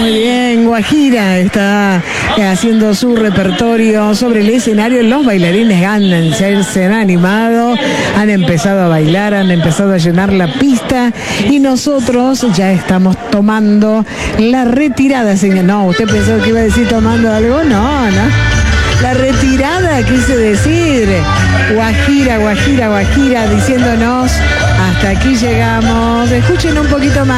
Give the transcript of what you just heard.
Muy bien, Guajira está haciendo su repertorio sobre el escenario. Los bailarines se han animado, han empezado a bailar, han empezado a llenar la pista y nosotros ya estamos tomando la retirada, señor. No, ¿usted pensó que iba a decir tomando algo? No. La retirada, quise decir. Guajira, Guajira, Guajira, diciéndonos, hasta aquí llegamos. Escuchen un poquito más.